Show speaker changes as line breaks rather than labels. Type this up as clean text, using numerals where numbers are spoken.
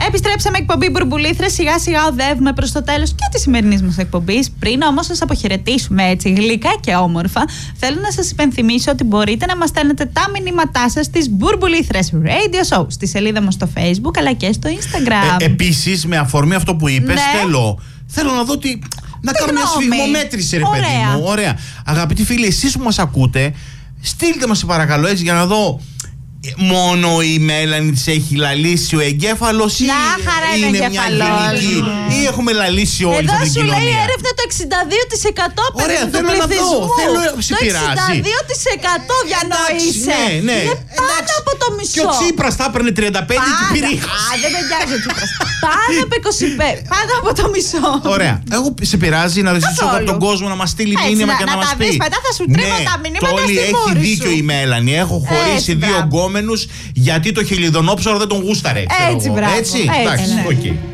Επιστρέψαμε εκπομπή Μπουρμπουλήθρες. Σιγά σιγά οδεύουμε προς το τέλος και της σημερινής μας εκπομπής. Πριν όμως σας αποχαιρετήσουμε έτσι γλυκά και όμορφα, θέλω να σας υπενθυμίσω ότι μπορείτε να μας στέλνετε τα μηνύματά σας στις Μπουρμπουλήθρες Radio Show στη σελίδα μας στο Facebook αλλά και στο Instagram.
Επίσης, με αφορμή αυτό που είπες, θέλω να δω ότι. Να κάνω μια σφιγμομέτρηση, ρε παιδί μου. Ωραία. Αγαπητοί φίλοι, εσείς που μας ακούτε, στείλτε μας παρακαλώ έτσι για να δω. Μόνο η Μέλανη της έχει λαλήσει ο εγκέφαλος ή είναι μια γενική ή έχουμε λαλήσει όλοι στην κοινωνία.
Εδώ σου λέει η έρευνα το 62%
ωραία,
του πληθυσμού.
Το
62% διανοείσαι.
Ναι.
Είναι πάνω από το μισό.
Και ο Τσίπρας θα έπαιρνε 35 και πήρε.
Δεν με νοιάζει ο Τσίπρας. Πάνω από 25. Πάνω από το μισό.
Ωραία. Εγώ σε πειράζει να ρωτήσω από τον κόσμο να μας στείλει μήνυμα και να μας πει.
Θα σου τρίβω τα μηνύματα στη
έχει δίκιο η Μέλανη. Έχω χωρίσει δύο γκόμενους γιατί το χελιδονόψαρο δεν τον γούσταρε.
Έτσι, μπράβο.
Έτσι, εντάξει, οκ.